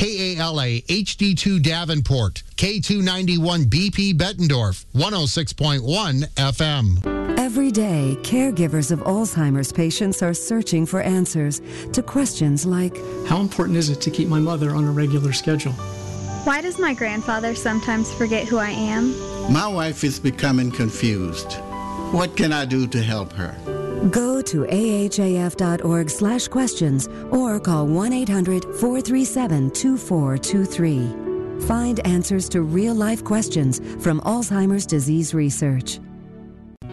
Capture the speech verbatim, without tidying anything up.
K A L A H D two Davenport, K two ninety-one B P Bettendorf, one oh six point one F M. Every day, caregivers of Alzheimer's patients are searching for answers to questions like, how important is it to keep my mother on a regular schedule? Why does my grandfather sometimes forget who I am? My wife is becoming confused. What can I do to help her? Go to ahaf.org slash questions or call one eight hundred four three seven two four two three. Find answers to real-life questions from Alzheimer's disease research.